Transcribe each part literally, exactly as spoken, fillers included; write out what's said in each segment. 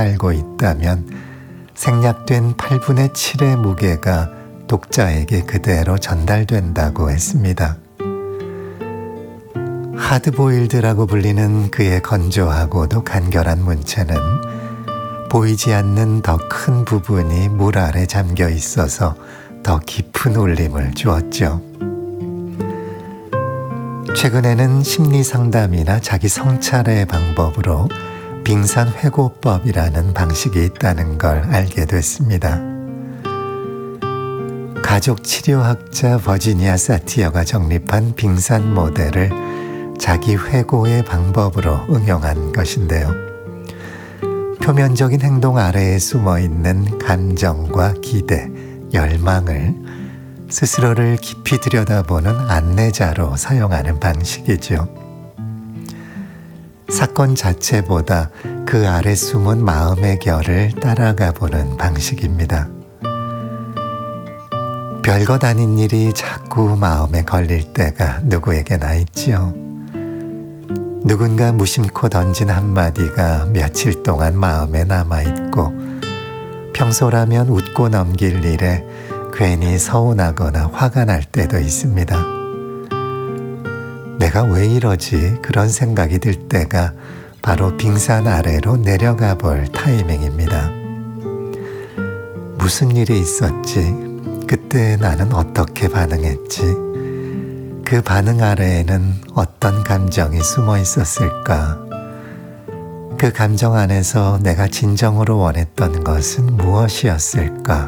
알고 있다면 생략된 팔분의 칠의 무게가 독자에게 그대로 전달된다고 했습니다. 하드보일드라고 불리는 그의 건조하고도 간결한 문체는 보이지 않는 더 큰 부분이 물 아래 잠겨 있어서 더 깊은 울림을 주었죠. 최근에는 심리상담이나 자기 성찰의 방법으로 빙산회고법이라는 방식이 있다는 걸 알게 됐습니다. 가족치료학자 버지니아 사티어가 정립한 빙산 모델을 자기 회고의 방법으로 응용한 것인데요. 표면적인 행동 아래에 숨어있는 감정과 기대, 열망을 스스로를 깊이 들여다보는 안내자로 사용하는 방식이죠. 사건 자체보다 그 아래 숨은 마음의 결을 따라가 보는 방식입니다. 별것 아닌 일이 자꾸 마음에 걸릴 때가 누구에게나 있지요. 누군가 무심코 던진 한마디가 며칠 동안 마음에 남아있고 평소라면 웃고 넘길 일에 괜히 서운하거나 화가 날 때도 있습니다. 내가 왜 이러지? 그런 생각이 들 때가 바로 빙산 아래로 내려가 볼 타이밍입니다. 무슨 일이 있었지? 그때 나는 어떻게 반응했지? 그 반응 아래에는 어떤 감정이 숨어 있었을까? 그 감정 안에서 내가 진정으로 원했던 것은 무엇이었을까?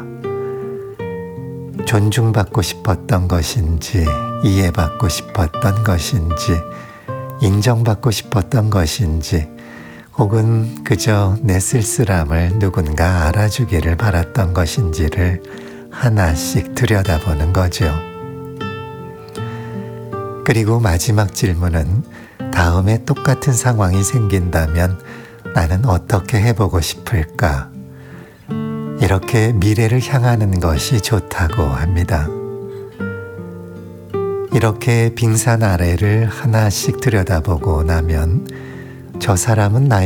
존중받고 싶었던 것인지, 이해받고 싶었던 것인지, 인정받고 싶었던 것인지, 혹은 그저 내 쓸쓸함을 누군가 알아주기를 바랐던 것인지를 하나씩 들여다보는 거죠. 그리고 마지막 질문은 다음에 똑같은 상황이 생긴다면 나는 어떻게 해보고 싶을까? 이렇게 미래를 향하는 것이 좋다고 합니다. 이렇게 빙산 아래를 하나씩 들여다보고 나면 저 사람은 나의